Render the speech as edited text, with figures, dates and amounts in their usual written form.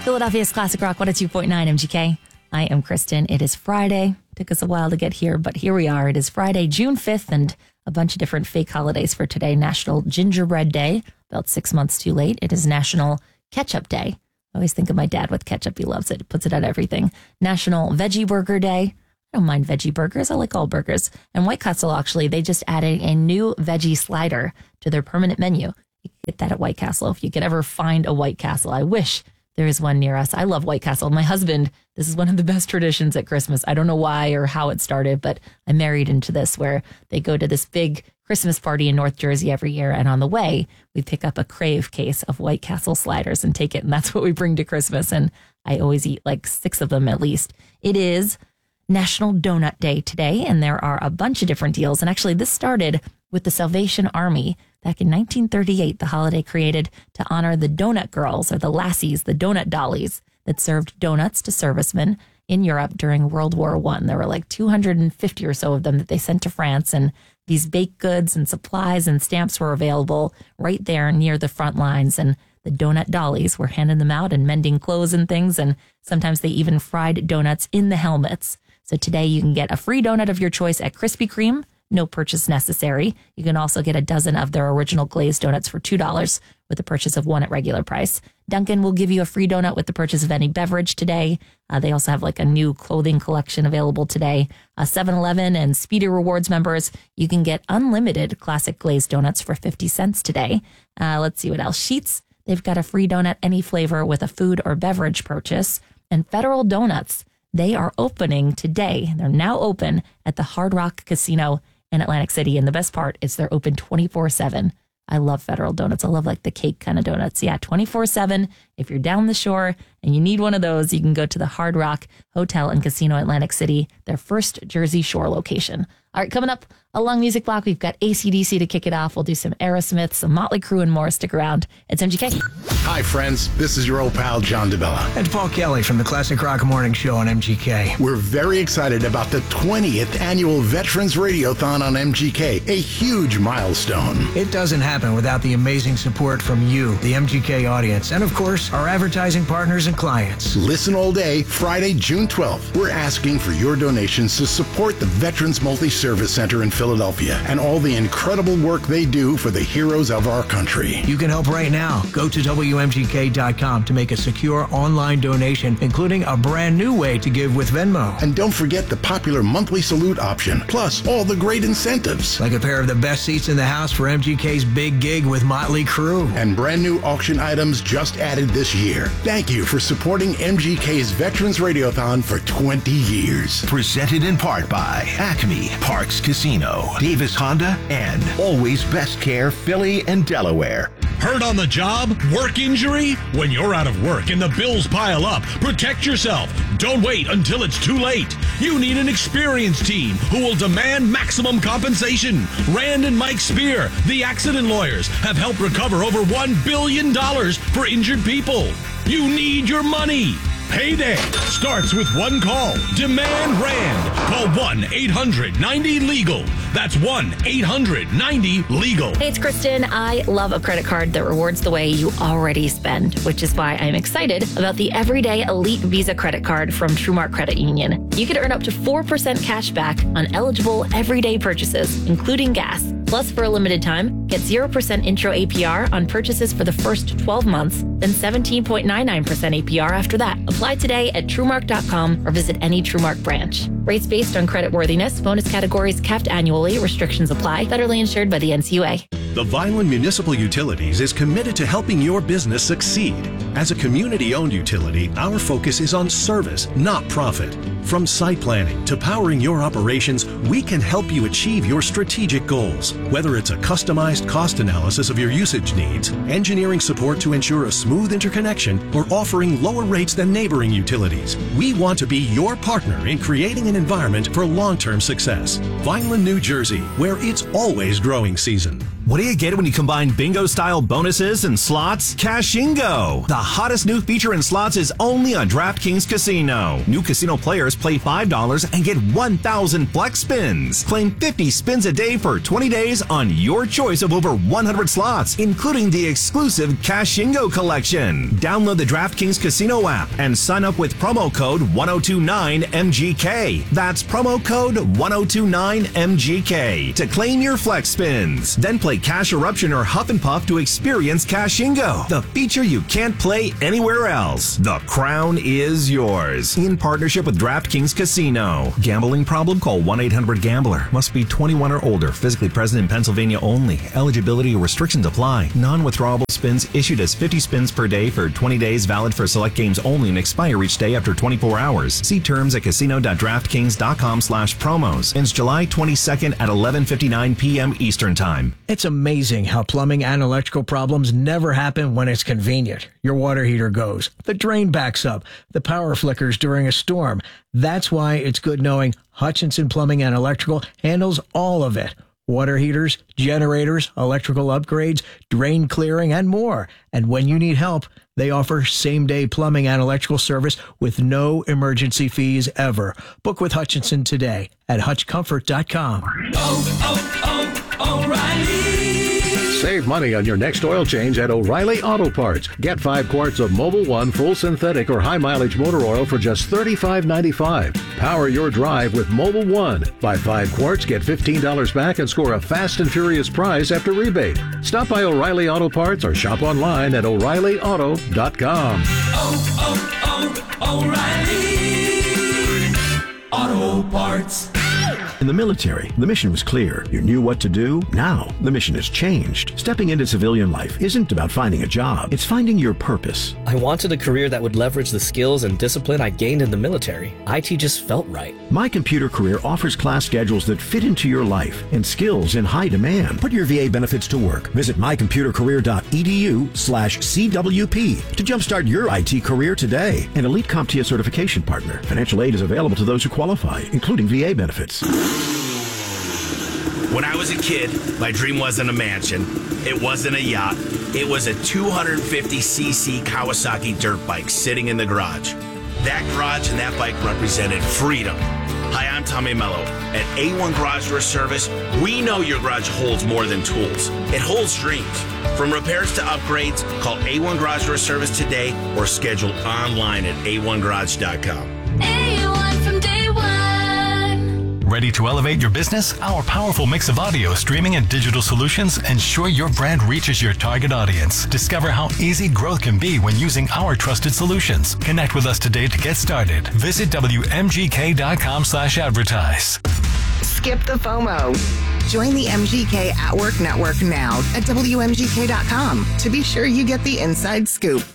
Philadelphia's Classic Rock 102.9 MGK. I am Kristen. It is Friday. Took us a while to get here, but here we are. It is Friday, June 5th, and a bunch of different fake holidays for today. National Gingerbread Day, about 6 months too late. It is National Ketchup Day. I always think of my dad with ketchup. He loves it. He puts it on everything. National Veggie Burger Day. I don't mind veggie burgers. I like all burgers. And White Castle, actually, they just added a new veggie slider to their permanent menu. You can get that at White Castle if you could ever find a White Castle. I wish there is one near us. I love White Castle. My husband, this is one of the best traditions at Christmas. I don't know why or how it started, but I'm married into this, where they go to this big Christmas party in North Jersey every year. And on the way, we pick up a Crave case of White Castle sliders and take it. And that's what we bring to Christmas. And I always eat like 6 of them at least. It is National Donut Day today, and there are a bunch of different deals. And actually, this started with the Salvation Army back in 1938, the holiday created to honor the donut girls, or the lassies, the donut dollies, that served donuts to servicemen in Europe during World War I. There were like 250 or so of them that they sent to France, and these baked goods and supplies and stamps were available right there near the front lines. And the donut dollies were handing them out and mending clothes and things, and sometimes they even fried donuts in the helmets. So today you can get a free donut of your choice at Krispy Kreme. No purchase necessary. You can also get a dozen of their original glazed donuts for $2 with the purchase of one at regular price. Dunkin' will give you a free donut with the purchase of any beverage today. They also have like a new clothing collection available today. 7-Eleven and Speedy Rewards members, you can get unlimited classic glazed donuts for 50 cents today. Let's see what else. Sheetz, they've got a free donut, any flavor, with a food or beverage purchase. And Federal Donuts, they are opening today. They're now open at the Hard Rock Casino in Atlantic City. And the best part is they're open 24/7. I love Federal Donuts. I love like the cake kind of donuts. Yeah, 24/7. If you're down the shore and you need one of those, you can go to the Hard Rock Hotel and Casino Atlantic City, their first Jersey Shore location. All right, coming up, a long music block. We've got AC/DC to kick it off. We'll do some Aerosmith, some Motley Crue, and more. Stick around. It's MGK. Hi, friends. This is your old pal, John DeBella. And Paul Kelly from the Classic Rock Morning Show on MGK. We're very excited about the 20th annual Veterans Radiothon on MGK, a huge milestone. It doesn't happen without the amazing support from you, the MGK audience, and of course, our advertising partners and clients. Listen all day, Friday, June 12th. We're asking for your donations to support the Veterans Multi-Service Center in Philadelphia and all the incredible work they do for the heroes of our country. You can help right now. Go to WMGK.com to make a secure online donation, including a brand new way to give with Venmo. And don't forget the popular monthly salute option, plus all the great incentives. Like a pair of the best seats in the house for MGK's big gig with Motley Crue. And brand new auction items just added this year. Thank you for supporting MGK's Veterans Radiothon for 20 years. Presented in part by Acme Parks Casino, Davis Honda, and Always Best Care Philly and Delaware. Hurt on the job? Work injury? When you're out of work and the bills pile up, protect yourself. Don't wait until it's too late. You need an experienced team who will demand maximum compensation. Rand and Mike Spear, the accident lawyers, have helped recover over $1 billion for injured people. You need your money. Payday starts with one call. Demand Rand. Call 1-800-90-LEGAL. That's 1-800-90-LEGAL. Hey, it's Kristen. I love a credit card that rewards the way you already spend, which is why I'm excited about the Everyday Elite Visa credit card from TrueMark Credit Union. You can earn up to 4% cash back on eligible everyday purchases, including gas. Plus, for a limited time, get 0% intro APR on purchases for the first 12 months, then 17.99% APR after that. Apply today at TrueMark.com or visit any TrueMark branch. Rates based on creditworthiness. Bonus categories capped annually. Restrictions apply. Federally insured by the NCUA. The Vineland Municipal Utilities is committed to helping your business succeed. As a community-owned utility, our focus is on service, not profit. From site planning to powering your operations, we can help you achieve your strategic goals. Whether it's a customized cost analysis of your usage needs, engineering support to ensure a smooth interconnection, or offering lower rates than neighboring utilities, we want to be your partner in creating an environment for long-term success. Vineland, New Jersey, where it's always growing season. What do you get when you combine bingo-style bonuses and slots? Cashingo! The hottest new feature in slots is only on DraftKings Casino. New casino players play $5 and get 1,000 flex spins. Claim 50 spins a day for 20 days on your choice of over 100 slots, including the exclusive Cashingo collection. Download the DraftKings Casino app and sign up with promo code 1029MGK. That's promo code 1029MGK to claim your flex spins. Then play Cash Eruption or Huff and Puff to experience Cashingo, the feature you can't play anywhere else. The crown is yours. In partnership with DraftKings Casino. Gambling problem? Call 1-800-GAMBLER. Must be 21 or older. Physically present in Pennsylvania only. Eligibility restrictions apply. Non-withdrawable spins issued as 50 spins per day for 20 days, valid for select games only, and expire each day after 24 hours. See terms at casino.draftkings.com/promos. Ends July 22nd at 11:59 p.m. Eastern Time. It's amazing how plumbing and electrical problems never happen when it's convenient. Your water heater goes, the drain backs up, the power flickers during a storm. That's why it's good knowing Hutchinson Plumbing and Electrical handles all of it. Water heaters, generators, electrical upgrades, drain clearing, and more. And when you need help, they offer same-day plumbing and electrical service with no emergency fees ever. Book with Hutchinson today at hutchcomfort.com. O'Reilly. Save money on your next oil change at O'Reilly Auto Parts. Get 5 quarts of Mobil 1 full synthetic or high-mileage motor oil for just $35.95. Power your drive with Mobil 1. Buy 5 quarts, get $15 back, and score a fast and furious prize after rebate. Stop by O'Reilly Auto Parts or shop online at O'ReillyAuto.com. O'Reilly Auto Parts. In the military, the mission was clear. You knew what to do. Now, the mission has changed. Stepping into civilian life isn't about finding a job. It's finding your purpose. I wanted a career that would leverage the skills and discipline I gained in the military. IT just felt right. My Computer Career offers class schedules that fit into your life and skills in high demand. Put your VA benefits to work. Visit mycomputercareer.edu/CWP to jumpstart your IT career today. An elite CompTIA certification partner. Financial aid is available to those who qualify, including VA benefits. When I was a kid, my dream wasn't a mansion. It wasn't a yacht. It was a 250cc Kawasaki dirt bike sitting in the garage. That garage and that bike represented freedom. Hi, I'm Tommy Mello. At A1 Garage Door Service, we know your garage holds more than tools. It holds dreams. From repairs to upgrades, call A1 Garage Door Service today or schedule online at a1garage.com. A1 from day one. Ready to elevate your business? Our powerful mix of audio, streaming, and digital solutions ensure your brand reaches your target audience. Discover how easy growth can be when using our trusted solutions. Connect with us today to get started. Visit WMGK.com/advertise. Skip the FOMO. Join the MGK at Work Network now at WMGK.com to be sure you get the inside scoop.